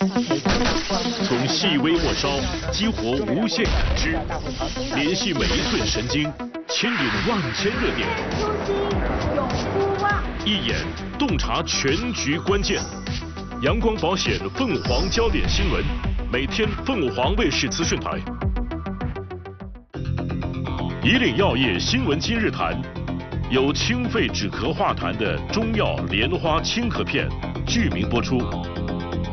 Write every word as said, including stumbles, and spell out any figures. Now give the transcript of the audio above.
从细微末梢激活无限感知，联系每一寸神经，牵引万千热点。 初心永不忘。 一眼洞察全局关键。阳光保险凤凰焦点新闻，每天凤凰卫视资讯台。以岭药业新闻今日谈，有清肺止咳化痰的中药莲花清咳片，剧名播出。